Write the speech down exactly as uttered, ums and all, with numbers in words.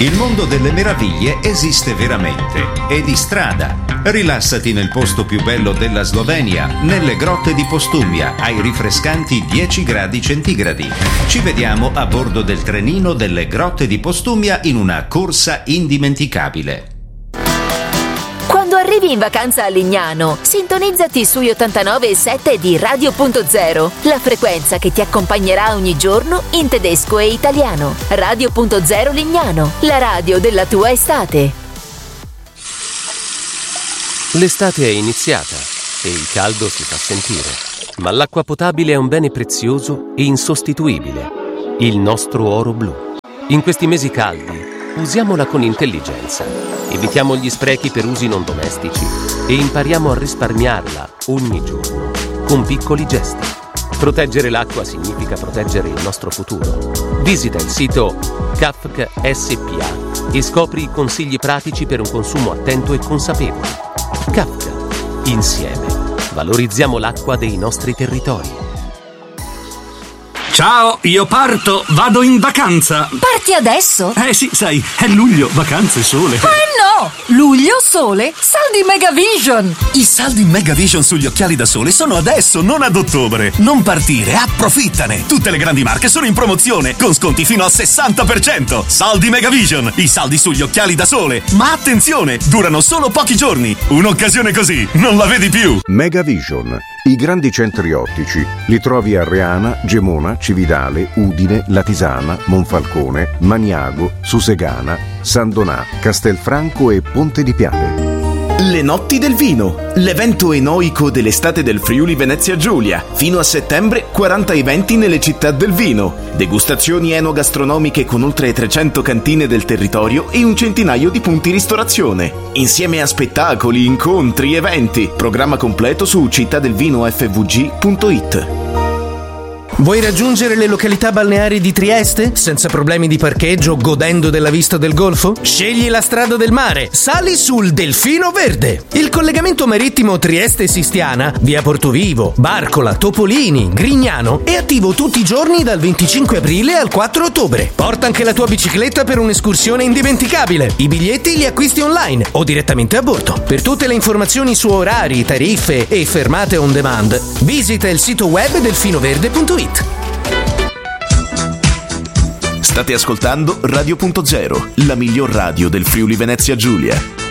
Il mondo delle meraviglie esiste veramente e di strada. Rilassati nel posto più bello della Slovenia, nelle grotte di Postumia, ai rinfrescanti dieci gradi centigradi. Ci vediamo a bordo del trenino delle grotte di Postumia in una corsa indimenticabile. Quando arrivi in vacanza a Lignano, sintonizzati sui ottantanove virgola sette di Radio Punto Zero, la frequenza che ti accompagnerà ogni giorno in tedesco e italiano. Radio Punto Zero Lignano, la radio della tua estate. L'estate è iniziata e il caldo si fa sentire, ma l'acqua potabile è un bene prezioso e insostituibile, il nostro oro blu. In questi mesi caldi usiamola con intelligenza, evitiamo gli sprechi per usi non domestici e impariamo a risparmiarla ogni giorno con piccoli gesti. Proteggere l'acqua significa proteggere il nostro futuro. Visita il sito K A F K S P A e scopri i consigli pratici per un consumo attento e consapevole. K A F K. Insieme valorizziamo l'acqua dei nostri territori. Ciao, io parto, vado in vacanza. Parti adesso? Eh sì, sai, è luglio, vacanze, sole. Eh no! Luglio, sole, saldi Megavision. I saldi Megavision sugli occhiali da sole sono adesso, non ad ottobre. Non partire, approfittane. Tutte le grandi marche sono in promozione, con sconti fino al sessanta per cento. Saldi Megavision, i saldi sugli occhiali da sole. Ma attenzione, durano solo pochi giorni. Un'occasione così, non la vedi più. Megavision, i grandi centri ottici. Li trovi a Reana, Gemona, Cividale, Udine, Latisana, Monfalcone, Maniago, Susegana, San Donà, Castelfranco e Ponte di Piave. Le notti del vino, l'evento enoico dell'estate del Friuli Venezia Giulia. Fino a settembre quaranta eventi nelle città del vino, degustazioni enogastronomiche con oltre trecento cantine del territorio e un centinaio di punti ristorazione, insieme a spettacoli, incontri, eventi. Programma completo su cittadelvino.fvg punto it. Vuoi raggiungere le località balneari di Trieste senza problemi di parcheggio, godendo della vista del golfo? Scegli la strada del mare, sali sul Delfino Verde. Il collegamento marittimo Trieste-Sistiana, via Portovivo, Barcola, Topolini, Grignano è attivo tutti i giorni dal venticinque aprile al quattro ottobre. Porta anche la tua bicicletta per un'escursione indimenticabile. I biglietti li acquisti online o direttamente a bordo. Per tutte le informazioni su orari, tariffe e fermate on demand, visita il sito web delfinoverde punto it. State ascoltando Radio Punto Zero, la miglior radio del Friuli Venezia Giulia.